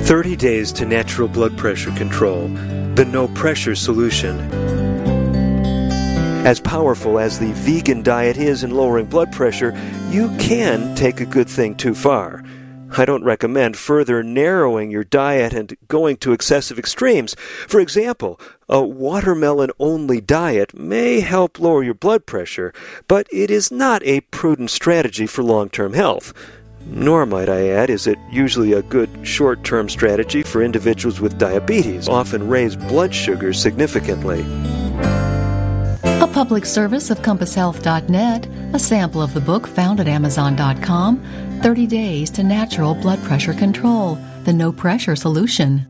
30 Days to Natural Blood Pressure Control, the no-pressure solution. As powerful as the vegan diet is in lowering blood pressure, you can take a good thing too far. I don't recommend further narrowing your diet and going to excessive extremes. For example, a watermelon-only diet may help lower your blood pressure, but it is not a prudent strategy for long-term health. Nor, might I add, is it usually a good short-term strategy for individuals with diabetes, often raise blood sugar significantly. A public service of CompassHealth.net, a sample of the book found at Amazon.com, 30 Days to Natural Blood Pressure Control, the no-pressure solution.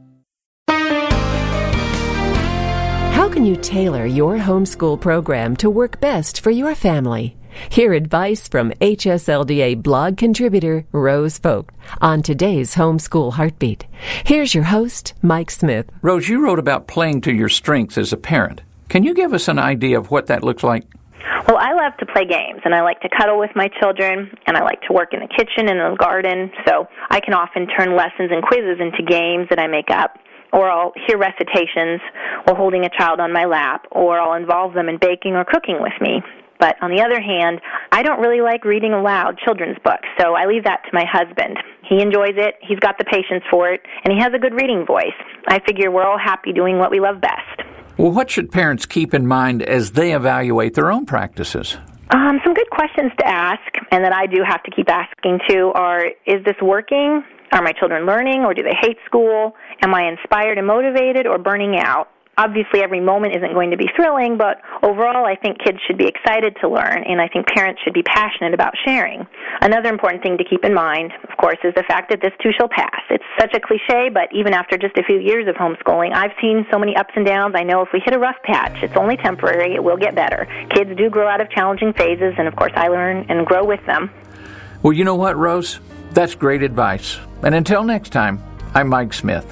How can you tailor your homeschool program to work best for your family? Hear advice from HSLDA blog contributor Rose Vogt on today's Homeschool Heartbeat. Here's your host, Mike Smith. Rose, you wrote about playing to your strengths as a parent. Can you give us an idea of what that looks like? Well, I love to play games, and I like to cuddle with my children, and I like to work in the kitchen and in the garden, so I can often turn lessons and quizzes into games that I make up. Or I'll hear recitations while holding a child on my lap, or I'll involve them in baking or cooking with me. But on the other hand, I don't really like reading aloud children's books, so I leave that to my husband. He enjoys it, he's got the patience for it, and he has a good reading voice. I figure we're all happy doing what we love best. Well, what should parents keep in mind as they evaluate their own practices? Some good questions to ask, and that I do have to keep asking too, are, is this working? Are my children learning, or do they hate school? Am I inspired and motivated, or burning out? Obviously, every moment isn't going to be thrilling, but overall, I think kids should be excited to learn, and I think parents should be passionate about sharing. Another important thing to keep in mind, of course, is the fact that this too shall pass. It's such a cliche, but even after just a few years of homeschooling, I've seen so many ups and downs. I know if we hit a rough patch, it's only temporary. It will get better. Kids do grow out of challenging phases, and of course, I learn and grow with them. Well, you know what, Rose? That's great advice. And until next time, I'm Mike Smith.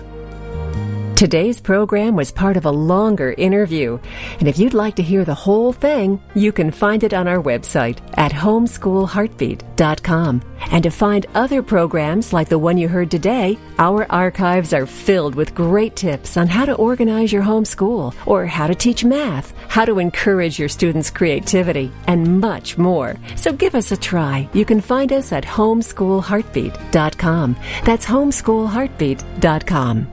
Today's program was part of a longer interview, and if you'd like to hear the whole thing, you can find it on our website at homeschoolheartbeat.com. And to find other programs like the one you heard today, our archives are filled with great tips on how to organize your homeschool, or how to teach math, how to encourage your students' creativity, and much more. So give us a try. You can find us at homeschoolheartbeat.com. That's homeschoolheartbeat.com.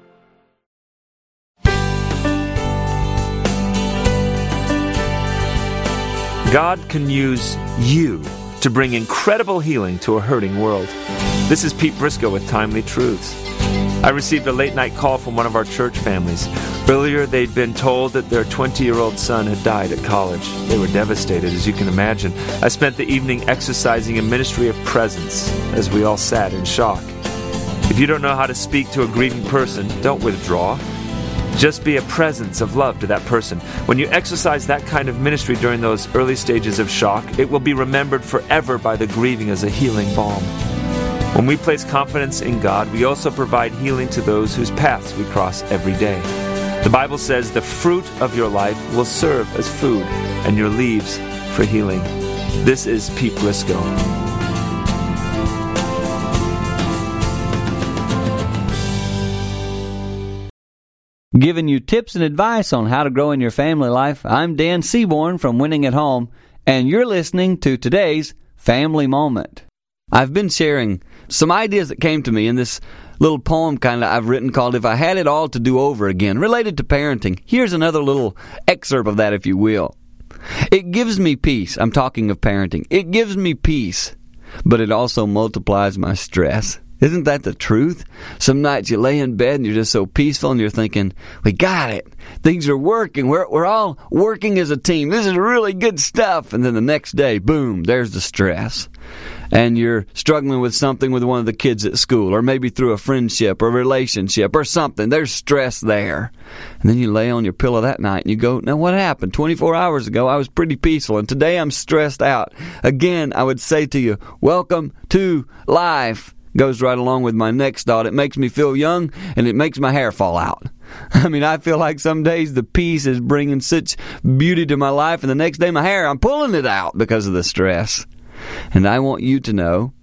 God can use you to bring incredible healing to a hurting world. This is Pete Briscoe with Timely Truths. I received a late-night call from one of our church families. Earlier, they'd been told that their 20-year-old son had died at college. They were devastated, as you can imagine. I spent the evening exercising a ministry of presence as we all sat in shock. If you don't know how to speak to a grieving person, don't withdraw. Just be a presence of love to that person. When you exercise that kind of ministry during those early stages of shock, it will be remembered forever by the grieving as a healing balm. When we place confidence in God, we also provide healing to those whose paths we cross every day. The Bible says the fruit of your life will serve as food, and your leaves for healing. This is Pete Briscoe. Giving you tips and advice on how to grow in your family life, I'm Dan Seaborn from Winning at Home, and you're listening to today's Family Moment. I've been sharing some ideas that came to me in this little poem I've written called If I Had It All to Do Over Again, related to parenting. Here's another little excerpt of that, if you will. It gives me peace. I'm talking of parenting. It gives me peace, but it also multiplies my stress. Isn't that the truth? Some nights you lay in bed and you're just so peaceful and you're thinking, we got it. Things are working. We're all working as a team. This is really good stuff. And then the next day, boom, there's the stress. And you're struggling with something with one of the kids at school, or maybe through a friendship or relationship or something. There's stress there. And then you lay on your pillow that night and you go, now what happened? 24 hours ago, I was pretty peaceful, and today I'm stressed out. Again, I would say to you, welcome to life. Goes right along with my next thought. It makes me feel young, and it makes my hair fall out. I feel like some days the peace is bringing such beauty to my life, and the next day my hair, I'm pulling it out because of the stress. And I want you to know